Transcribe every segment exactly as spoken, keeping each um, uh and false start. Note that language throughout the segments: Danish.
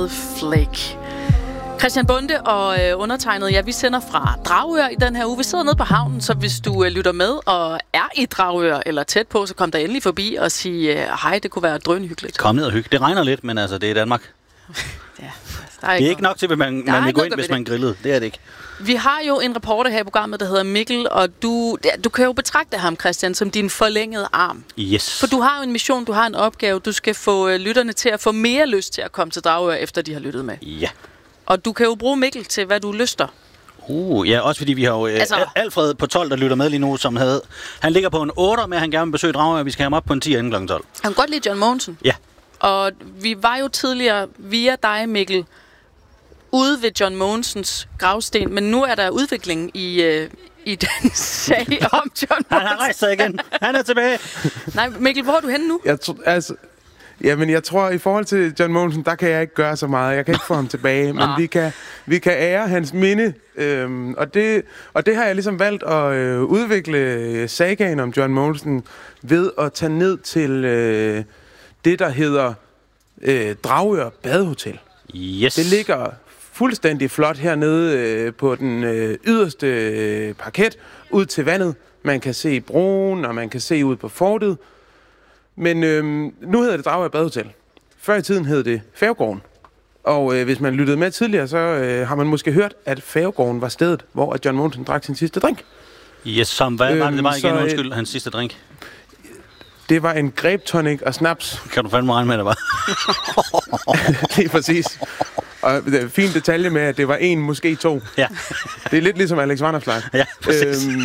Flake. Christian Bonde og øh, undertegnet, ja, vi sender fra Dragør i den her uge. Vi sidder nede på havnen, så hvis du øh, lytter med og er i Dragør eller tæt på, så kom der endelig forbi og sig øh, hej, det kunne være drønhyggeligt. Kom ned og hygge. Det regner lidt, men altså, det er Danmark. Ja, der er det er ikke nok til, at man, man vil gå ind, hvis man grillede. Det er det ikke. Vi har jo en reporter her i programmet, der hedder Mikkel, og du, ja, du kan jo betragte ham, Christian, som din forlængede arm. Yes. For du har jo en mission, du har en opgave. Du skal få øh, lytterne til at få mere lyst til at komme til Dragør, efter de har lyttet med. Ja. Og du kan jo bruge Mikkel til, hvad du lyster. Uh, ja, også fordi vi har jo øh, altså, Alfred på tolv, der lytter med lige nu, som havde... Han ligger på en otter, men han gerne vil besøge Dragør, og vi skal have ham op på en ti inden klokken tolv. Han kan godt lide John Mogensen. Ja. Og vi var jo tidligere via dig, Mikkel, ude ved John Mogensens gravsten, men nu er der udvikling i, øh, i den sag om John Mogensen. Han har rejst sig igen. Han er tilbage. Nej, Mikkel, hvor er du henne nu? Jeg tr- altså, jamen, jeg tror, i forhold til John Mogensen, der kan jeg ikke gøre så meget. Jeg kan ikke få ham tilbage, men vi kan, vi kan ære hans minde. Øhm, og, det, og det har jeg ligesom valgt at øh, udvikle sagaen om John Mogensen ved at tage ned til øh, det, der hedder øh, Dragør Badehotel. Yes. Det ligger fuldstændig flot hernede øh, på den øh, yderste øh, parket ud til vandet. Man kan se broen, og man kan se ud på fortet. Men øh, nu hedder det Dragør Badehotel. Før i tiden hed det Færgegården. Og øh, hvis man lyttede med tidligere, så øh, har man måske hørt, at Færgegården var stedet, hvor John Mogensen drak sin sidste drink. Yes, som hvad var det, det var igen, så, undskyld, hans sidste drink? Det var en grapetonic og snaps. Kan du fandme regne med, det var? Lige præcis. Og det er en fin detalje med, at det var en, måske to. Ja. Det er lidt ligesom Alex Vanopslagh. Ja, præcis. Øhm,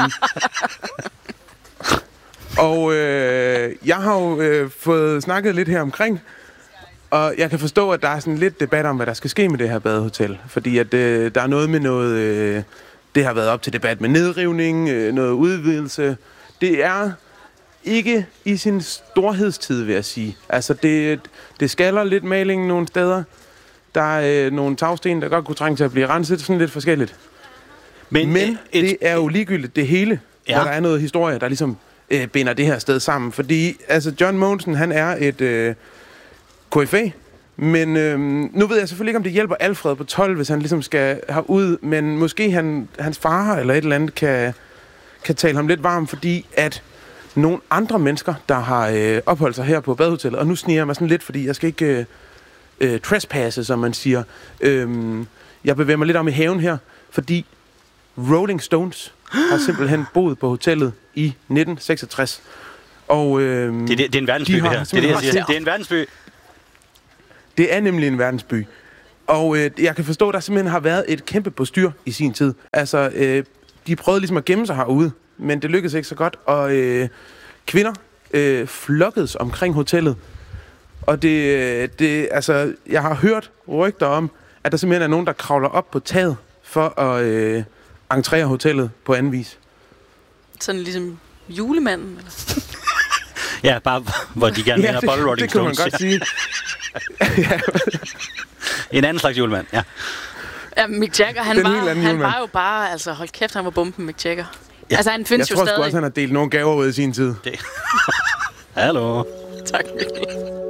og øh, jeg har jo øh, fået snakket lidt her omkring, og jeg kan forstå, at der er sådan lidt debat om, hvad der skal ske med det her badehotel. Fordi at øh, der er noget med noget... Øh, det har været op til debat med nedrivning, øh, noget udvidelse. Det er ikke i sin storhedstid, vil jeg sige. Altså, det, det skaller lidt malingen nogle steder. Der er øh, nogle tagsten, der godt kunne trænge til at blive renset. Sådan lidt forskelligt. Men, Men et, det er jo ligegyldigt det hele, ja. Hvor der er noget historie, der ligesom øh, binder det her sted sammen. Fordi altså, John Mogensen, han er et øh, K F A. Men øh, nu ved jeg selvfølgelig ikke, om det hjælper Alfred på tolv, hvis han ligesom skal herud. Men måske han, hans far eller et eller andet kan, kan tale ham lidt varm, fordi at nogle andre mennesker, der har øh, opholdt sig her på badehotellet, og nu sniger jeg mig sådan lidt, fordi jeg skal ikke øh, øh, trespasse, som man siger. Øh, jeg bevæger mig lidt om i haven her, fordi Rolling Stones har simpelthen boet på hotellet i nitten seksogtres. Og, øh, det, det, det er en verdensby, de det her. Det er det, jeg siger. Det er en verdensby. Det er nemlig en verdensby. Og øh, jeg kan forstå, at der simpelthen har været et kæmpe postyr i sin tid. Altså, øh, de prøvede ligesom at gemme sig herude, men det lykkedes ikke så godt. Og øh, kvinder øh, flokkedes omkring hotellet. Og det, det, altså, jeg har hørt rygter om, at der simpelthen er nogen, der kravler op på taget for at øh, entrere hotellet på anden vis. Sådan ligesom julemanden, eller? Ja, bare hvor de gerne vil ja, have Bottle Rolling Stones. Det kunne man godt sige. En anden slags julemand, ja. Ja, Mick Jagger, han, var, han var jo bare, altså hold kæft, han var bomben, Mick Jagger. Ja. Altså, han findes jeg jo stadig. Jeg tror sgu også, han har delt nogle gaver ud i sin tid. Det. Hallo. Tak, Mikkel.